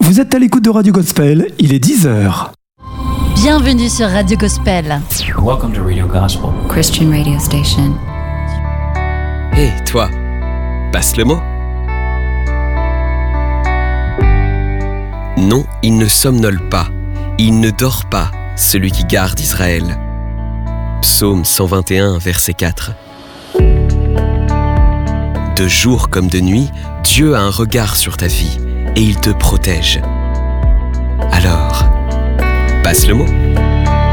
Vous êtes à l'écoute de Radio Gospel, il est 10h. Bienvenue sur Radio Gospel. Welcome to Radio Gospel, Christian radio station. Hé, toi, passe le mot. Non, il ne somnole pas, il ne dort pas, celui qui garde Israël. Psaume 121, verset 4. De jour comme de nuit, Dieu a un regard sur ta vie et il te protège. Alors, passe le mot.